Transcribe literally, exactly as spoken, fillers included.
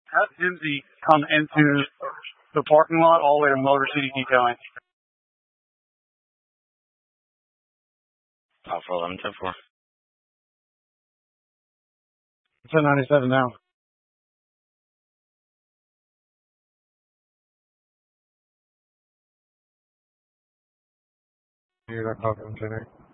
Have Himsy come into the parking lot all the way to Motor City Detailing. Alpha eleven ten four. It's at ninety-seven now. You're not talking to me.